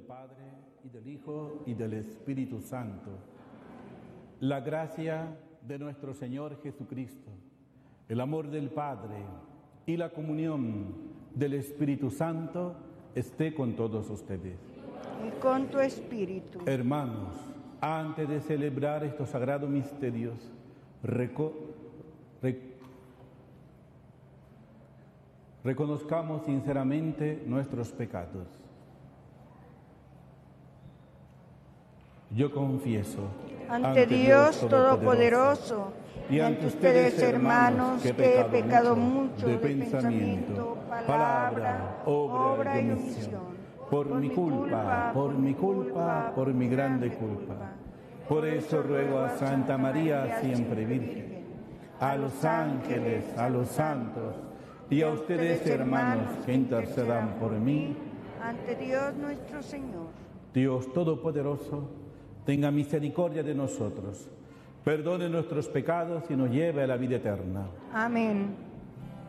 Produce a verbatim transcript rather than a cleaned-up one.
Padre, y del Hijo, y del Espíritu Santo. La gracia de nuestro Señor Jesucristo, el amor del Padre y la comunión del Espíritu Santo esté con todos ustedes. Y con tu espíritu. Hermanos, antes de celebrar estos sagrados misterios, reco rec reconozcamos sinceramente nuestros pecados. Yo confieso ante Dios Todopoderoso y ante ustedes, hermanos, que he pecado mucho de pensamiento, palabra, obra y omisión. Por mi culpa, por mi culpa, por mi grande culpa. Por eso ruego a Santa María, siempre Virgen, a los ángeles, a los santos y a ustedes, hermanos, que intercedan por mí ante Dios nuestro Señor. Dios Todopoderoso, tenga misericordia de nosotros, perdone nuestros pecados y nos lleve a la vida eterna. Amén.